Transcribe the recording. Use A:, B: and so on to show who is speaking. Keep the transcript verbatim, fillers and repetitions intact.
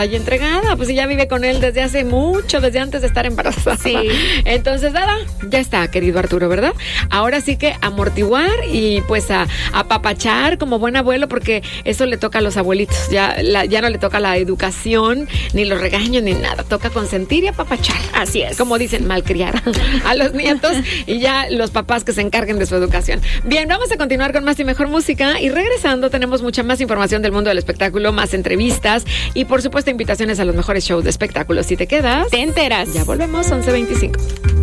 A: Y entregada, pues ella vive con él desde hace mucho, desde antes de estar embarazada.
B: Sí.
A: Entonces, nada, ya está, querido Arturo, ¿verdad? Ahora sí que amortiguar y pues a apapachar como buen abuelo, porque eso le toca a los abuelitos. Ya, la, ya no le toca la educación, ni los regaños, ni nada. Toca consentir y apapachar.
B: Así es.
A: Como dicen, malcriar a los nietos y ya los papás que se encarguen de su educación. Bien, vamos a continuar con más y mejor música y regresando tenemos mucha más información del mundo del espectáculo, más entrevistas y por supuesto invitaciones a los mejores shows de espectáculos. Si te quedas,
B: te enteras.
A: Ya volvemos, once veinticinco.